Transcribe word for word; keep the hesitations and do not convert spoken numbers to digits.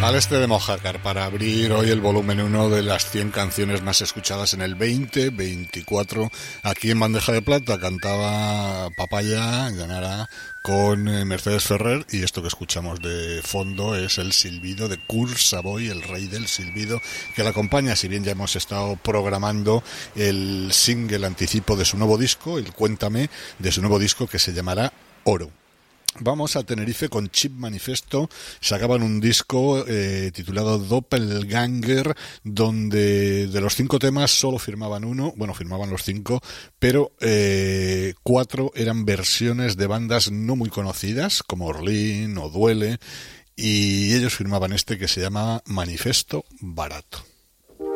Al este de Mojácar, para abrir hoy el volumen uno de las cien canciones más escuchadas en el veinte veinticuatro. Aquí en Bandeja de Plata cantaba Papaya, Llanara, con Mercedes Ferrer, y esto que escuchamos de fondo es el silbido de Kurt Savoy, el rey del silbido, que la acompaña, si bien ya hemos estado programando el single anticipo de su nuevo disco, el Cuéntame, de su nuevo disco que se llamará Oro. Vamos a Tenerife con Chip Manifesto. Sacaban un disco eh, titulado Doppelganger, donde de los cinco temas solo firmaban uno, bueno, firmaban los cinco, pero eh, cuatro eran versiones de bandas no muy conocidas, como Orlín o Duele, y ellos firmaban este que se llama Manifesto Barato.